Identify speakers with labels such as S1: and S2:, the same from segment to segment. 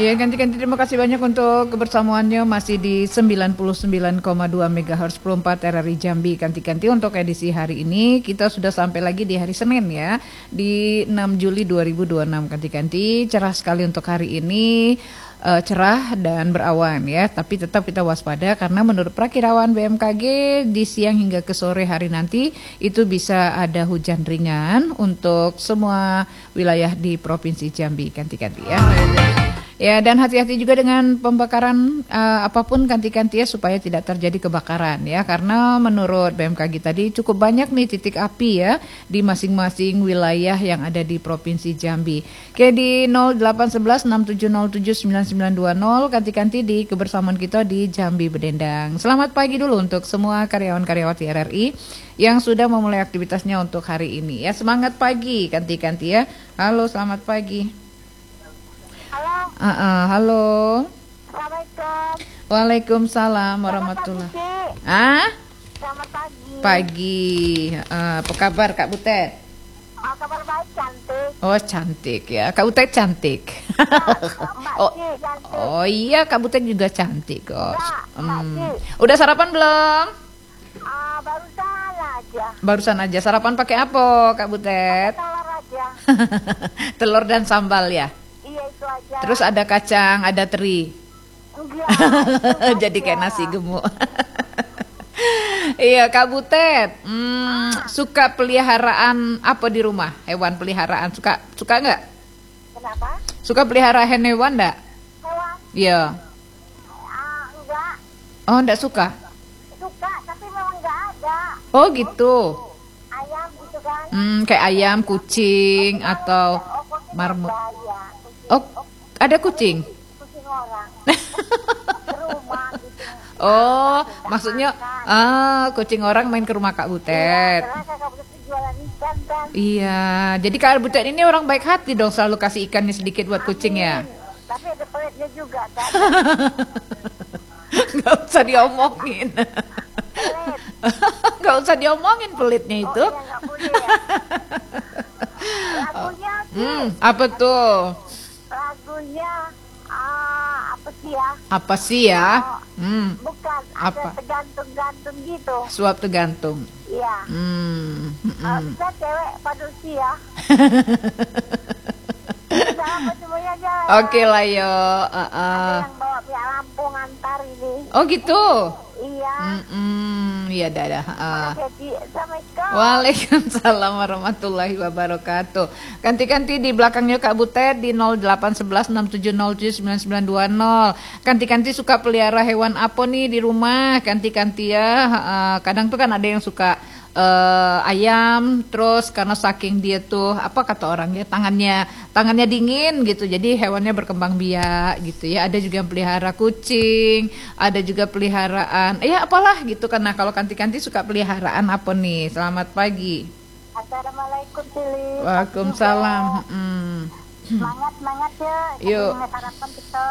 S1: Ya, ganti-ganti terima kasih banyak untuk kebersamaannya masih di 99,2 MHz 14 RRI Jambi. Ganti-ganti untuk edisi hari ini kita sudah sampai lagi di hari Senin ya, di 6 Juli 2026. Ganti-ganti cerah sekali untuk hari ini. Cerah dan berawan ya, tapi tetap kita waspada karena menurut Prakirawan BMKG di siang hingga ke sore hari nanti itu bisa ada hujan ringan untuk semua wilayah di Provinsi Jambi. Ganti-ganti ya. Ya, dan hati-hati juga dengan pembakaran apapun ganti-ganti ya supaya tidak terjadi kebakaran ya, karena menurut BMKG tadi cukup banyak nih titik api ya di masing-masing wilayah yang ada di Provinsi Jambi. Oke, di 081167079920 ganti-ganti di kebersamaan kita di Jambi Bedendang. Selamat pagi dulu untuk semua karyawan-karyawati RRI yang sudah memulai aktivitasnya untuk hari ini ya. Semangat pagi ganti-ganti ya. Halo, selamat pagi.
S2: Halo.
S1: Halo.
S2: Assalamualaikum.
S1: Waalaikumsalam warahmatullahi.
S2: Selamat pagi.
S1: Pagi. Apa kabar Kak Butet?
S2: Kabar baik, cantik.
S1: Oh, cantik ya. Kak Butet cantik.
S2: Cantik.
S1: Oh iya, Kak Butet juga cantik kok.
S2: Mbak
S1: Udah sarapan belum?
S2: Barusan aja.
S1: Barusan aja. Sarapan pakai apa Kak Butet?
S2: Telur aja.
S1: Telur dan sambal ya.
S2: Iya, itu aja.
S1: Terus ada kacang, ada teri.
S2: Enggak.
S1: Jadi kayak nasi gemuk. Iya Kak Butet, suka peliharaan apa di rumah? Hewan peliharaan suka nggak?
S2: Kenapa?
S1: Suka pelihara hewan nggak?
S2: Hewan?
S1: Iya.
S2: Enggak.
S1: Oh, nggak suka?
S2: Suka, tapi memang enggak ada.
S1: Oh gitu.
S2: Ayam gitu kan.
S1: Kayak ayam, kucing atau marmut. Oh, ada kucing?
S2: Kucing orang. Ke rumah gitu.
S1: Oh, maksudnya kucing orang main ke rumah Kak Butet.
S2: Karena Kak Butet jualan ikan kan.
S1: Iya, jadi Kak Butet ini orang baik hati dong, selalu kasih ikannya sedikit buat kucing ya.
S2: Tapi ada pelitnya juga kan.
S1: Gak usah diomongin. Gak usah diomongin pelitnya itu.
S2: Oh, iya, nggak boleh ya. Lagunya sih.
S1: Apa tuh?
S2: Lagunya apa sih ya?
S1: Apa sih ya?
S2: Bukan,
S1: Apa?
S2: ada tergantung-gantung gitu.
S1: Suap tergantung.
S2: Iya. Bisa cewek pada usia. Udah apa semuanya aja.
S1: Oke lah yo.
S2: Ada yang bawa pihak Lampung antar ini.
S1: Oh gitu.
S2: Iya.
S1: Iya dah.
S2: Jadi Assalamualaikum.
S1: Waalaikumsalam warahmatullahi wabarakatuh. Ganti-ganti di belakangnya Kak Butet di 081167079920. Ganti-ganti suka pelihara hewan apa nih di rumah? Ganti-ganti ya. Kadang tuh kan ada yang suka ayam, terus karena saking dia tuh apa kata orangnya tangannya dingin gitu, jadi hewannya berkembang biak gitu ya. Ada juga yang pelihara kucing, ada juga peliharaan ya apalah gitu. Karena kalau ganti-ganti suka peliharaan apa nih? Selamat pagi.
S2: Assalamualaikum Cili.
S1: Waalaikumsalam.
S2: Semangat ya.
S1: Yuk.
S2: Harapan kita.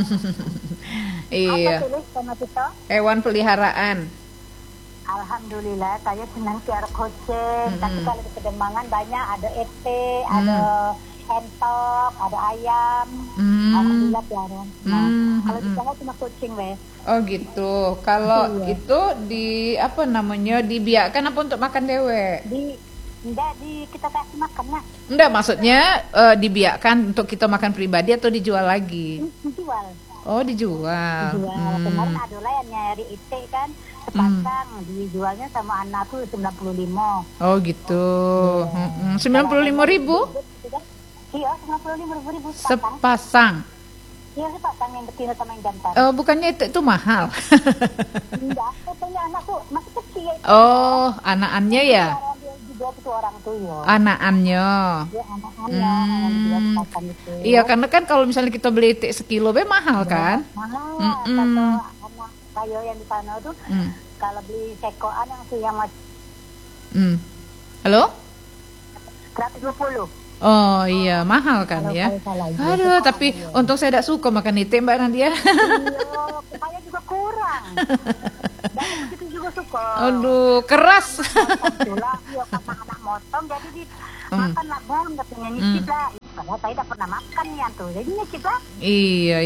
S1: Iya.
S2: Apa Cili sama kita?
S1: Hewan peliharaan.
S2: Alhamdulillah saya senang piara kucing. Tapi kalau di Kedembangan banyak, ada ete, ada entok, ada ayam. Alhamdulillah piara. Kalau di sana cuma kucing weh.
S1: Oh gitu. Kalau itu di apa namanya dibiarkan apa untuk makan dewe?
S2: Kita kasih makan lah.
S1: Enggak, maksudnya dibiarkan untuk kita makan pribadi atau dijual lagi?
S2: Dijual.
S1: Oh dijual.
S2: Kemarin ada lah yang nyari ete kan. Sepasang dijualnya sama anak tuh 95.
S1: Oh gitu. 95.000?
S2: Iya, 95.000
S1: sepasang.
S2: Iya, sepasang yang betina sama yang jantan.
S1: Bukannya itu mahal?
S2: Enggak, katanya anak tuh masih kecil.
S1: Oh, anakannya ya?
S2: Juga itu orang tuh ya.
S1: Anakannya.
S2: Iya, anakannya yang jual sepasang itu.
S1: Iya, karena kan kalau misalnya kita beli itik sekilo be mahal kan?
S2: Mahal. Kata anak kayo yang di sana tuh kalau beli sekoan yang masih
S1: Halo?
S2: 120.
S1: Oh iya, mahal kan ya. Aduh, tapi untung saya tidak suka makan itik Mbak Nadia.
S2: Iya, saya juga kurang. Dan begitu juga suka.
S1: Aduh, keras.
S2: Itulah, ya karena anak motong jadi makan lah bang, katanya nyicip lah. saya tidak pernah makan ya tuh. Jadinya kita.
S1: Iya.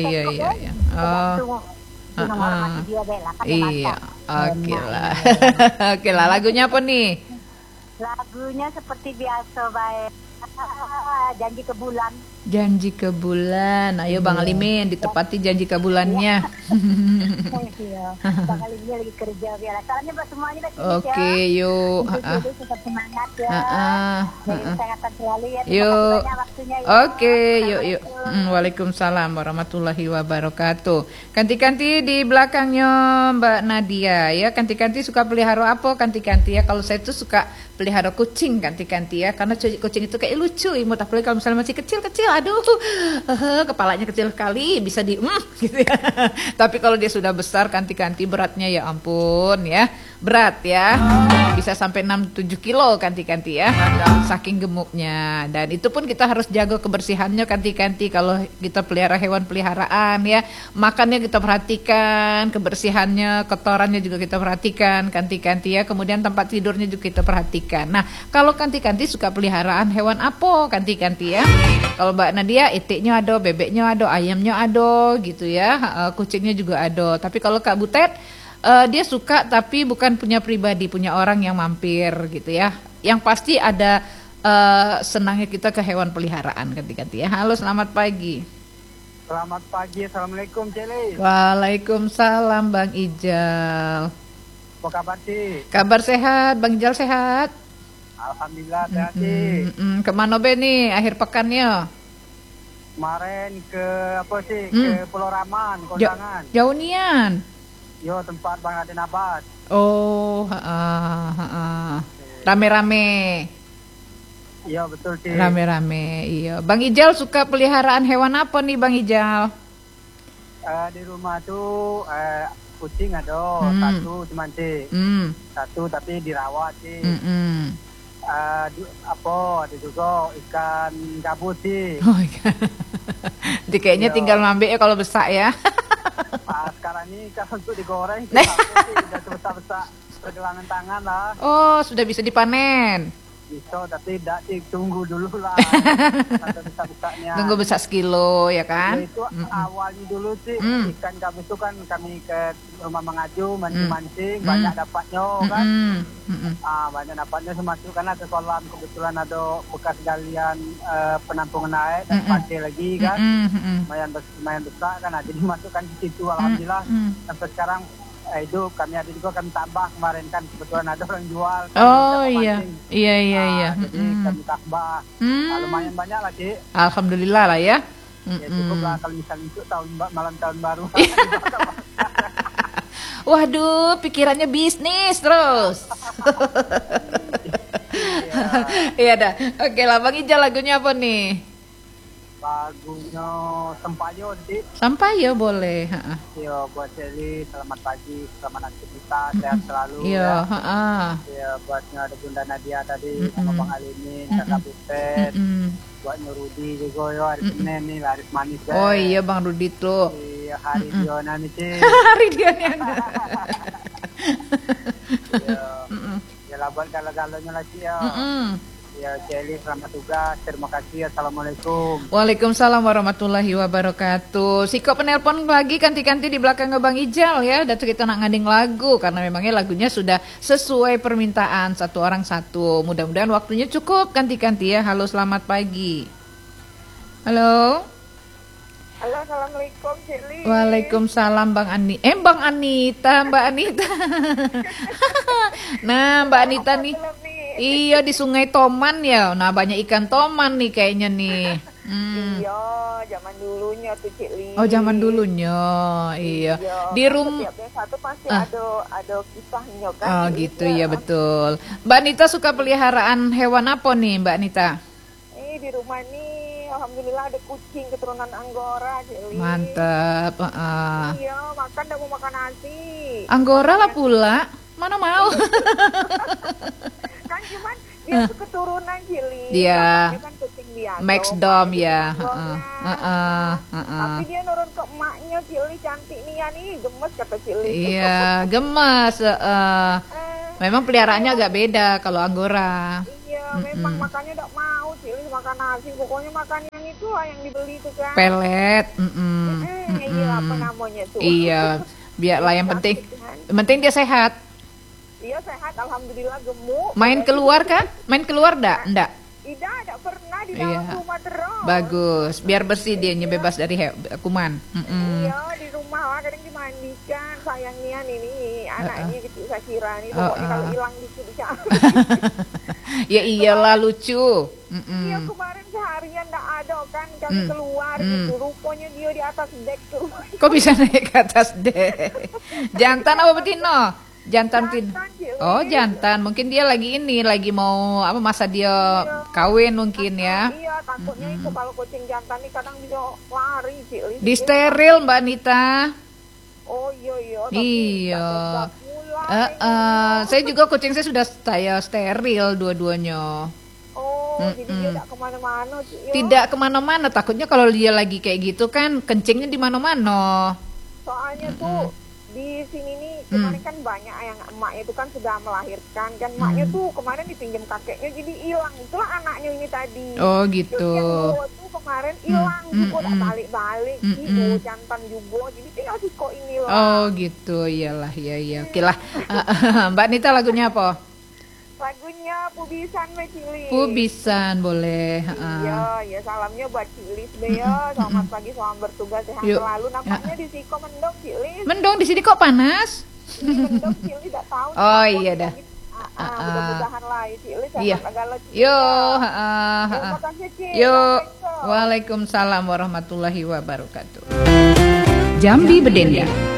S1: Oh.
S2: Dia bela kan
S1: iya. Oke lah. Oke lah. Lagunya apa nih?
S2: Lagunya seperti biasa baik. Janji ke bulan.
S1: Janji ke bulan. Ayo Bang Alimin ditepati janji ke bulannya.
S2: Iya. Bang Alimin lagi kerja biar. Salamnya buat semuanya dah.
S1: Oke, yuk.
S2: Tetap semangat ya. Jadi kesehatan selalu ya.
S1: Yuk.
S2: Waktunya, ya.
S1: Oke, yuk. Waalaikumsalam warahmatullahi wabarakatuh. Kanti-kanti di belakangnya Mbak Nadia ya. Kanti-kanti suka pelihara apa? Kanti-kanti ya. Kalau saya tuh suka pelihara kucing kanti-kanti ya. Karena kucing itu kayak lucu. Imut apalagi kalau misalnya masih kecil-kecil. Aduh, kepalanya kecil kali bisa gitu ya. Tapi kalau dia sudah besar kanti-kanti beratnya ya ampun ya. Berat ya. Bisa sampai 6-7 kilo kanti-kanti ya. Saking gemuknya. Dan itu pun kita harus jaga kebersihannya kanti-kanti kalau kita pelihara hewan peliharaan ya. Makannya kita perhatikan, kebersihannya, kotorannya juga kita perhatikan kanti-kanti ya. Kemudian tempat tidurnya juga kita perhatikan. Nah, kalau kanti-kanti suka peliharaan hewan apa kanti-kanti ya? Kalau Mbak Nadia itiknya ada, bebeknya ada, ayamnya ada gitu ya. Kucingnya juga ada. Tapi kalau Kak Butet dia suka tapi bukan punya pribadi, punya orang yang mampir gitu ya. Yang pasti ada senangnya kita ke hewan peliharaan kanti-kanti ya. Halo, selamat pagi.
S3: Selamat pagi, assalamualaikum Celi.
S1: Waalaikumsalam Bang Ijal.
S3: Apa kabar sih?
S1: Kabar sehat, Bang Ijal sehat.
S3: Alhamdulillah sehat sih.
S1: Kemana be nih akhir pekannya?
S3: Kemarin ke apa sih? Ke Pulau Raman, Kondangan.
S1: Jauh nian.
S3: Yo, tempat Bang Raden Abbas.
S1: Oh, rame-rame.
S3: Iya betul sih.
S1: Rame-rame, iya. Bang Ijal suka peliharaan hewan apa nih Bang Ijal?
S3: Di rumah tuh kucing ada satu cuman sih. Satu tapi dirawat sih. Ada juga ikan gabus sih.
S1: Oh, ikan. Jadi kayaknya tinggal ngambil ya kalau besar ya.
S3: Sekarang ini kalau untuk digoreng sudah besar-besar pergelangan tangan lah.
S1: Oh, sudah bisa dipanen.
S3: Bisa, tapi tidak sih, tunggu dulu lah. Besar-besarnya.
S1: Tunggu besar sekilo ya kan?
S3: Ya, itu awalnya dulu sih ikan gabus itu kan kami ke rumah mengaju mancing-mancing banyak dapatnya kan. Banyak dapatnya semasuk karena ke kolam kebetulan ada bekas galian penampungan air dan pasir lagi kan. Lumayan besar kan, jadi masukkan di situ alhamdulillah sampai sekarang. Itu kami ada juga kami tambah kemarin kan kebetulan ada orang jual.
S1: Oh iya. Iya.
S3: Jadi kami tambah. Lumayan banyak lah Ci.
S1: Alhamdulillah lah ya.
S3: Ya cukup lah kalau misalnya itu malam tahun baru.
S1: Waduh, pikirannya bisnis terus. Iya dah. Oke lah, Bang Ijal lagunya apa nih?
S3: Lagunya Sampayo sih.
S1: Sampayo boleh.
S3: Iya buat Celi, selamat pagi, selamat aktivitas, sehat selalu.
S1: Iya.
S3: Iya buatnya ada Bunda Nadia tadi sama Bang Alimin, Kakak Butet. Buatnya Rudi juga ya hari Senin nih laris manis ya.
S1: Oh iya Bang Rudi tuh.
S3: Iya hari Diona nih sih.
S1: Hari Diona.
S3: Iya. Ya lah buat galau-galaunya lagi ya. Ya Celi, selamat tugas. Terima kasih. Assalamualaikum.
S1: Waalaikumsalam warahmatullahi wabarakatuh. Siko penelpon lagi kanti-kanti di belakang Bang Ijal ya. Dan kita nak ngading lagu karena memangnya lagunya sudah sesuai permintaan satu orang satu. Mudah-mudahan waktunya cukup kanti-kanti ya. Halo, selamat pagi. Halo.
S4: Halo, assalamualaikum Celi.
S1: Waalaikumsalam Bang Bang Anita, Mbak Anita. Nah, Mbak Anita nih. Iya di Sungai Toman ya. Nah banyak ikan toman nih kayaknya nih.
S4: Iya, zaman dulunya tuh Cili.
S1: Oh zaman dulunya, iya. Di rumah
S4: setiap satu pasti ada kisahnya kan.
S1: Oh gitu ya betul. Mbak Nita suka peliharaan hewan apa nih Mbak Nita?
S4: Di rumah nih, alhamdulillah ada kucing keturunan Anggora Cili.
S1: Mantap.
S4: Iya, makan dah mau makan nasi.
S1: Anggora lah pula. Mana mau?
S4: Kan cuman dia tuh keturunan Cili.
S1: Dia
S4: kan kucing biasa.
S1: Max Dom ya.
S4: Tapi dia nurun ke emaknya Cili, cantik nih, gemes kata Cili.
S1: Iya, gemes. Memang peliharaannya agak beda kalau Anggora.
S4: Iya, memang makannya tidak mau Cili makan nasi, pokoknya makan yang itu tuh yang dibeli tuh kan.
S1: Pelet.
S4: Iya, apa namanya tuh?
S1: Iya, biarlah yang penting dia sehat.
S4: Iya sehat, alhamdulillah gemuk.
S1: Main keluar kan? Main keluar enggak?
S4: Tidak pernah di dalam rumah terus.
S1: Bagus, biar bersih dianya, bebas dari kuman.
S4: Iya, di rumah lah kadang dimandikan. Sayangnya ini anaknya kecil Sakira nih, pokoknya kalau hilang dikit dicari.
S1: Ya iyalah lucu.
S4: Iya, kemarin seharian enggak ada kan, kami keluar gitu, rupanya dia di atas dek tuh.
S1: Kok bisa naik ke atas dek? Jantan apa betina? Jantan. Oh, jantan. Mungkin dia lagi mau masa dia kawin mungkin ya.
S4: Iya, takutnya itu kalau kucing jantan ini kadang bisa lari sih.
S1: Di steril Mbak Nita.
S4: Oh iya.
S1: Iya. Saya juga kucing saya sudah steril dua-duanya.
S4: Oh, jadi dia tidak kemana-mana sih.
S1: Tidak kemana-mana. Takutnya kalau dia lagi kayak gitu kan kencingnya di mana-mana.
S4: Soalnya tuh di sini nih kemarin kan banyak yang emaknya itu kan sudah melahirkan kan, emaknya tuh kemarin dipinjam kakeknya jadi hilang, itulah anaknya ini tadi.
S1: Oh gitu.
S4: Terus yang dua tuh kemarin hilang juga udah balik-balik jantan juga, jadi tinggal si kok ini loh.
S1: Oh gitu, iyalah ya. Oke lah. Mbak Nita lagunya apa?
S4: Lagunya Pubisan Mbak Cilis.
S1: Pubisan boleh.
S4: Iya, salamnya buat Cilis ya. Selamat pagi, selamat bertugas, sehat selalu. Nampaknya di Siko mendung Cilis.
S1: Mendung di sini kok panas?
S4: Ini mendung Cilis tidak tahu.
S1: Oh iya dah.
S4: Mudah-mudahan lah Cilis
S1: iya.
S4: Terima kasih Cilis.
S1: Waalaikumsalam warahmatullahi wabarakatuh. Jambi Bedenda.